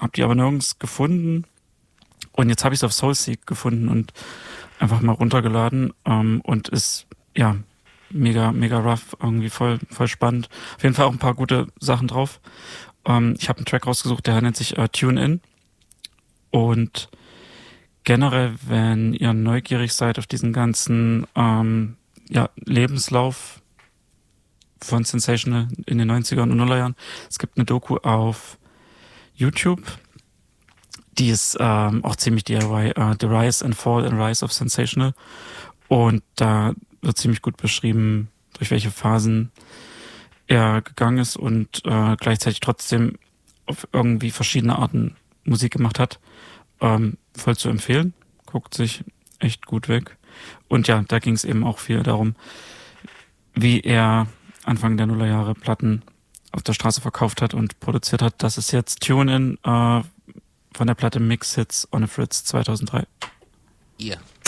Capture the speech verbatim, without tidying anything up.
habe die aber nirgends gefunden. Und jetzt habe ich es auf Soulseek gefunden und einfach mal runtergeladen ähm, und ist, ja, mega, mega rough, irgendwie voll, voll spannend. Auf jeden Fall auch ein paar gute Sachen drauf. Ähm, ich habe einen Track rausgesucht, der nennt sich äh, Tune In. Und generell, wenn ihr neugierig seid auf diesen ganzen ähm, ja, Lebenslauf von Sensational in den neunzigern und Nullerjahren, es gibt eine Doku auf YouTube, die ist ähm, auch ziemlich D I Y, uh, The Rise and Fall and Rise of Sensational. Und da wird ziemlich gut beschrieben, durch welche Phasen er gegangen ist und äh, gleichzeitig trotzdem auf irgendwie verschiedene Arten Musik gemacht hat. Ähm, voll zu empfehlen. Guckt sich echt gut weg. Und ja, da ging es eben auch viel darum, wie er Anfang der Nullerjahre Platten auf der Straße verkauft hat und produziert hat. Das ist jetzt Tune In äh, von der Platte Mix Hits on a Fritz zweitausenddrei. Ja. Yeah.